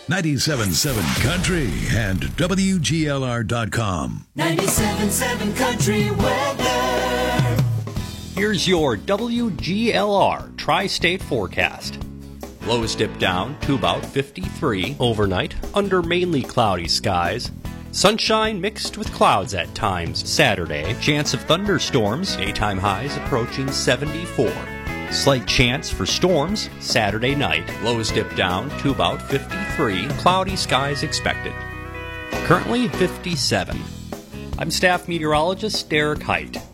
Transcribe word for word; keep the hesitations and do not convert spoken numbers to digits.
ninety-seven point seven Country and W G L R dot com. ninety-seven point seven Country weather. Here's your W G L R Tri-State forecast. Lows dip down to about fifty-three overnight under mainly cloudy skies. Sunshine mixed with clouds at times Saturday. Chance of thunderstorms, daytime highs approaching seventy-four. Slight chance for storms Saturday night. Lows dip down to about fifty-three. Cloudy skies expected. Currently fifty-seven. I'm staff meteorologist Derek Height.